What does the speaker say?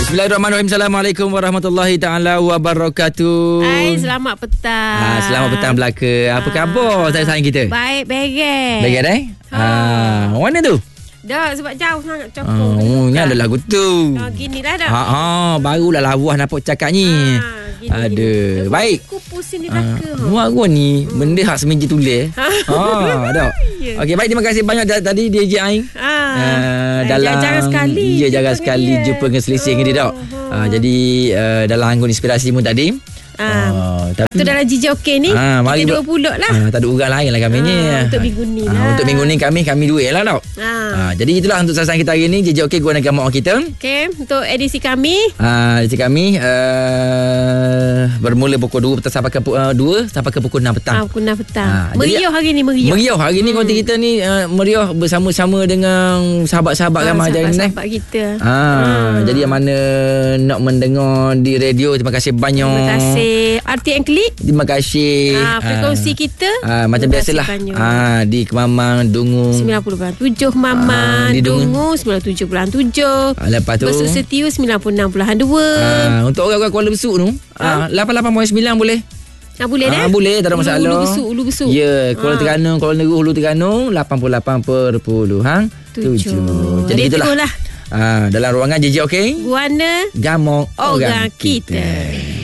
Bismillahirrahmanirrahim. Assalamualaikum warahmatullahi taala wabarakatuh. Hai, selamat petang. Selamat petang Melaka. Apa khabar sayang-sayang kita? Baik, beres. Beres mana tu? Dah, sebab jauh sangat cokok. Ni ada lagu tu. Ginilah dah. Barulah lawa nampak cakap ni. Ada. Baik. Aku pusing di belakang. Gua ni benda hak semeja tulis. Dah. Okey, baik, terima kasih banyak tadi DJ Aing. Dalam jarang sekali. Ya, jarang sekali jumpa dengan selisih dengan dia dak. Jadi dalam anggun inspirasimu tadi. Tapi tu dalam JJOK ni mari kita 20 lah. Tak ada orang lain lah kami ni. Untuk minggu ni lah. Untuk minggu ni kami duit lah tau. Jadi itulah untuk sasaran kita hari ni. JJOK guna gambar kita. Okey, untuk edisi kami. Edisi kami bermula pukul 2 petang sampai ke 2 sampai ke pukul 6 petang. Pukul 6 petang. Meriah hari ni, meriah. Meriah hari ni konti kita ni meriah bersama-sama dengan sahabat-sahabat ramai hari ni. Sahabat kita. Jadi yang mana nak mendengar di radio, terima kasih banyak. Terima kasih RTM Klik. Terima kasih. Frekuensi kita macam biasalah. Di Kemamang, Dungu 90.7, Mamang, di Dungu 97.7. Lepas tu Besut Setiu 96.2. Untuk orang-orang Kuala Besut tu 88.9 boleh. Boleh dah. Boleh, tak ada masalah. Ulu Besut. Ya, Kuala Terengganu, Kuala Negeri, Hulu Terengganu 88.7. Jadi itulah. Dalam ruangan JJOK. Guana Gamong orang kita.